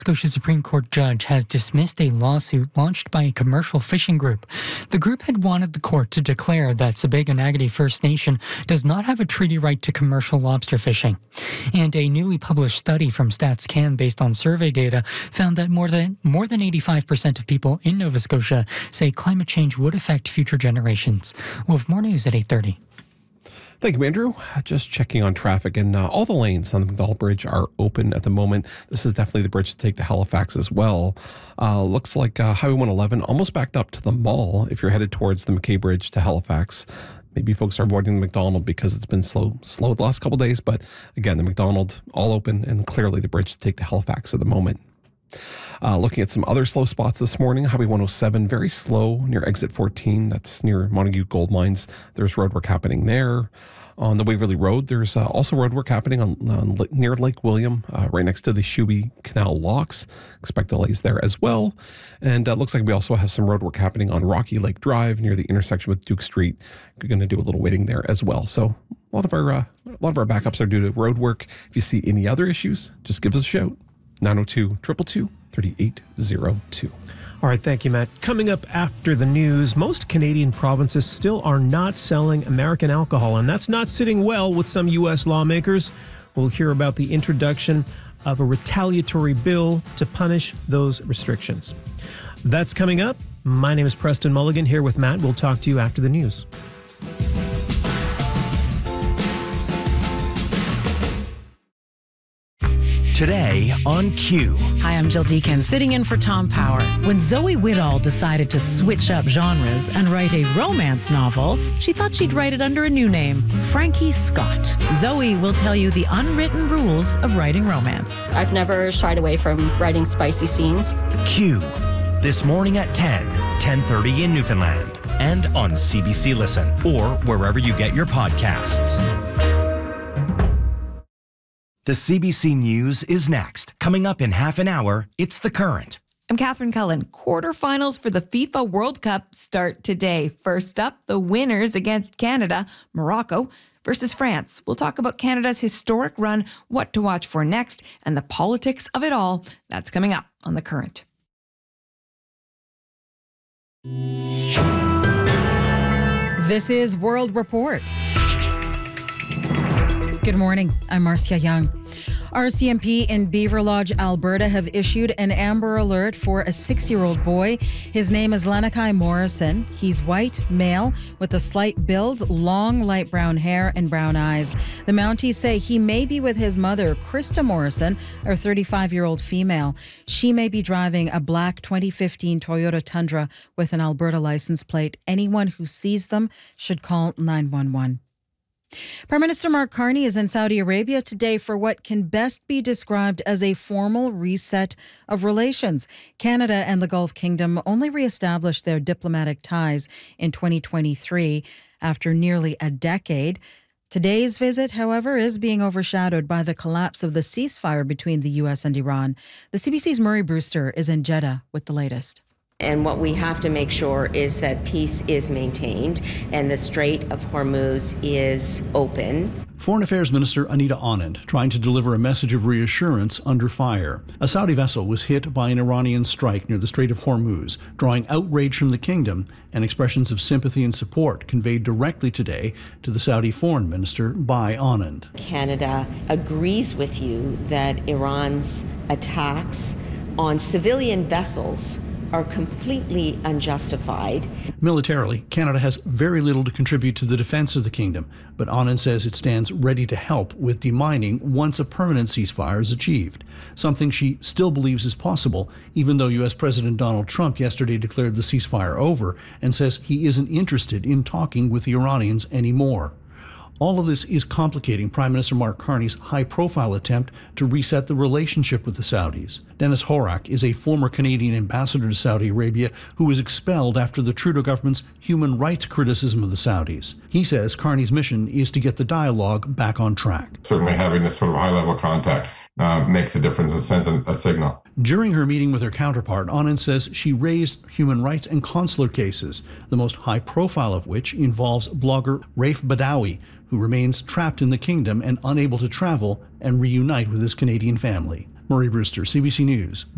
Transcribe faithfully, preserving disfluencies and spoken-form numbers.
Scotia Supreme Court judge has dismissed a lawsuit launched by a commercial fishing group. The group had wanted the court to declare that Sabago-Nagadee First Nation does not have a treaty right to commercial lobster fishing. And a newly published study from StatsCan based on survey data found that more than more than eighty-five percent of people in Nova Scotia say climate change would affect future generations. We'll have more news at eight thirty. Thank you, Andrew. Just checking on traffic, and uh, all the lanes on the Macdonald Bridge are open at the moment. This is definitely the bridge to take to Halifax as well. Uh, looks like uh, Highway one eleven almost backed up to the mall if you're headed towards the McKay Bridge to Halifax. Maybe folks are avoiding the McDonald because it's been slow, slow the last couple of days. But again, the McDonald all open and clearly the bridge to take to Halifax at the moment. Uh, looking at some other slow spots this morning, Highway one oh seven, very slow near exit fourteen. That's near Montague Gold Mines. There's road work happening there. On the Waverley Road, there's uh, also road work happening on, on near Lake William, uh, right next to the Shuey Canal locks. Expect delays there as well. And it uh, looks like we also have some road work happening on Rocky Lake Drive near the intersection with Duke Street. We're going to do a little waiting there as well. So a lot of our uh, a lot of our backups are due to road work. If you see any other issues, just give us a shout. nine oh two, two two two, three eight oh two. All right, thank you, Matt. Coming up after the news, most Canadian provinces still are not selling American alcohol, and that's not sitting well with some U S lawmakers. We'll hear about the introduction of a retaliatory bill to punish those restrictions. That's coming up. My name is Preston Mulligan, here with Matt. We'll talk to you after the news. Today on Q. Hi, I'm Jill Deacon, sitting in for Tom Power. When Zoe Whittall decided to switch up genres and write a romance novel, she thought she'd write it under a new name, Frankie Scott. Zoe will tell you the unwritten rules of writing romance. I've never shied away from writing spicy scenes. Q. This morning at ten, ten thirty in Newfoundland, and on C B C Listen, or wherever you get your podcasts. The C B C News is next. Coming up in half an hour, it's The Current. I'm Catherine Cullen. Quarterfinals for the FIFA World Cup start today. First up, the winners against Canada, Morocco versus France. We'll talk about Canada's historic run, what to watch for next, and the politics of it all. That's coming up on The Current. This is World Report. Good morning. I'm Marcia Young. R C M P in Beaver Lodge, Alberta have issued an Amber Alert for a six-year-old boy. His name is Lenakai Morrison. He's white, male, with a slight build, long light brown hair and brown eyes. The Mounties say he may be with his mother, Krista Morrison, a thirty-five-year-old female. She may be driving a black twenty fifteen Toyota Tundra with an Alberta license plate. Anyone who sees them should call nine one one. Prime Minister Mark Carney is in Saudi Arabia today for what can best be described as a formal reset of relations. Canada and the Gulf Kingdom only reestablished their diplomatic ties in twenty twenty-three after nearly a decade. Today's visit, however, is being overshadowed by the collapse of the ceasefire between the U S and Iran. The C B C's Murray Brewster is in Jeddah with the latest. And what we have to make sure is that peace is maintained and the Strait of Hormuz is open. Foreign Affairs Minister Anita Anand trying to deliver a message of reassurance under fire. A Saudi vessel was hit by an Iranian strike near the Strait of Hormuz, drawing outrage from the kingdom and expressions of sympathy and support conveyed directly today to the Saudi Foreign Minister by Anand. Canada agrees with you that Iran's attacks on civilian vessels are completely unjustified. Militarily, Canada has very little to contribute to the defense of the kingdom, but Anand says it stands ready to help with demining once a permanent ceasefire is achieved, something she still believes is possible, even though U S President Donald Trump yesterday declared the ceasefire over and says he isn't interested in talking with the Iranians anymore. All of this is complicating Prime Minister Mark Carney's high-profile attempt to reset the relationship with the Saudis. Dennis Horak is a former Canadian ambassador to Saudi Arabia who was expelled after the Trudeau government's human rights criticism of the Saudis. He says Carney's mission is to get the dialogue back on track. Certainly having this sort of high-level contact uh, makes a difference and sends a, a signal. During her meeting with her counterpart, Anand says she raised human rights and consular cases, the most high-profile of which involves blogger Raif Badawi, who remains trapped in the kingdom and unable to travel and reunite with his Canadian family. Murray Brewster, C B C News.